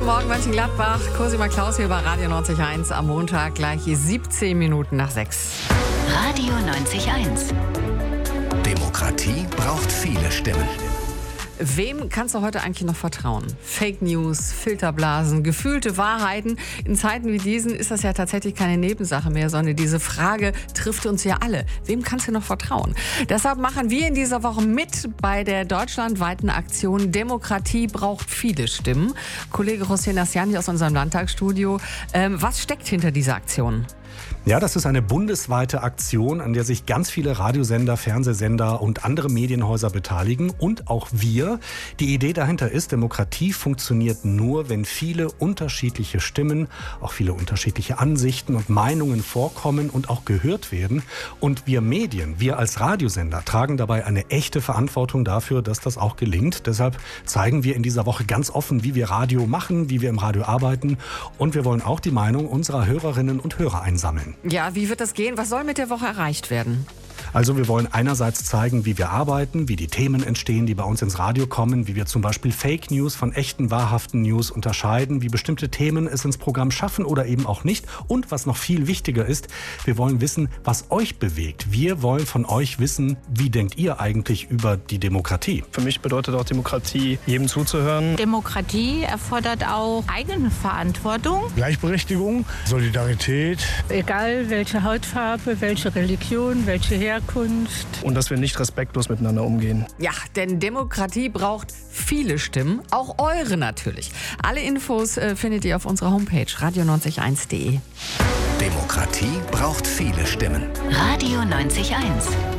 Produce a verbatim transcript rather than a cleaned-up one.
Guten Morgen, Mönchengladbach. Cosima Klaus hier bei Radio neunzig Komma eins am Montag, gleich siebzehn Minuten nach sechs. Radio neunzig Komma eins. Demokratie braucht viele Stimmen. Wem kannst du heute eigentlich noch vertrauen? Fake News, Filterblasen, gefühlte Wahrheiten. In Zeiten wie diesen ist das ja tatsächlich keine Nebensache mehr, sondern diese Frage trifft uns ja alle. Wem kannst du noch vertrauen? Deshalb machen wir in dieser Woche mit bei der deutschlandweiten Aktion Demokratie braucht viele Stimmen. Kollege Hossein Nasjani aus unserem Landtagsstudio. Ähm, was steckt hinter dieser Aktion? Ja, das ist eine bundesweite Aktion, an der sich ganz viele Radiosender, Fernsehsender und andere Medienhäuser beteiligen und auch wir. Die Idee dahinter ist, Demokratie funktioniert nur, wenn viele unterschiedliche Stimmen, auch viele unterschiedliche Ansichten und Meinungen vorkommen und auch gehört werden. Und wir Medien, wir als Radiosender tragen dabei eine echte Verantwortung dafür, dass das auch gelingt. Deshalb zeigen wir in dieser Woche ganz offen, wie wir Radio machen, wie wir im Radio arbeiten. Und wir wollen auch die Meinung unserer Hörerinnen und Hörer einsammeln. Ja, wie wird das gehen? Was soll mit der Woche erreicht werden? Also wir wollen einerseits zeigen, wie wir arbeiten, wie die Themen entstehen, die bei uns ins Radio kommen, wie wir zum Beispiel Fake News von echten, wahrhaften News unterscheiden, wie bestimmte Themen es ins Programm schaffen oder eben auch nicht. Und was noch viel wichtiger ist, wir wollen wissen, was euch bewegt. Wir wollen von euch wissen, wie denkt ihr eigentlich über die Demokratie? Für mich bedeutet auch Demokratie, jedem zuzuhören. Demokratie erfordert auch Eigenverantwortung. Gleichberechtigung, Solidarität. Egal welche Hautfarbe, welche Religion, welche Herkunft. Und dass wir nicht respektlos miteinander umgehen. Ja, denn Demokratie braucht viele Stimmen, auch eure natürlich. Alle Infos äh, findet ihr auf unserer Homepage radio neunzig Komma eins punkt de. Demokratie braucht viele Stimmen. Radio neunzig Komma eins.